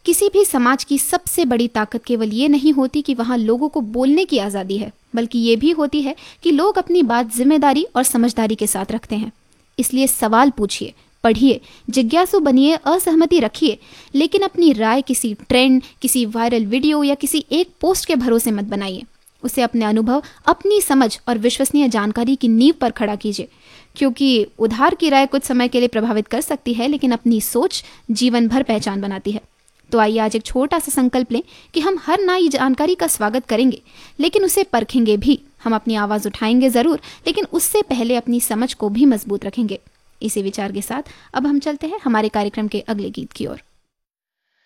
किसी भी समाज की सबसे बड़ी ताकत केवल ये नहीं होती कि वहाँ लोगों को बोलने की आज़ादी है, बल्कि ये भी होती है कि लोग अपनी बात जिम्मेदारी और समझदारी के साथ रखते हैं। इसलिए सवाल पूछिए, पढ़िए, जिज्ञासु बनिए, असहमति रखिए, लेकिन अपनी राय किसी ट्रेंड, किसी वायरल वीडियो या किसी एक पोस्ट के भरोसे मत बनाइए। उसे अपने अनुभव, अपनी समझ और विश्वसनीय जानकारी की नींव पर खड़ा कीजिए, क्योंकि उधार की राय कुछ समय के लिए प्रभावित कर सकती है, लेकिन अपनी सोच जीवन भर पहचान बनाती है। तो आइए आज एक छोटा सा संकल्प लें कि हम हर नई जानकारी का स्वागत करेंगे, लेकिन उसे परखेंगे भी। हम अपनी आवाज़ उठाएंगे ज़रूर, लेकिन उससे पहले अपनी समझ को भी मजबूत रखेंगे। इसी विचार के साथ अब हम चलते हैं हमारे कार्यक्रम के अगले गीत की ओर।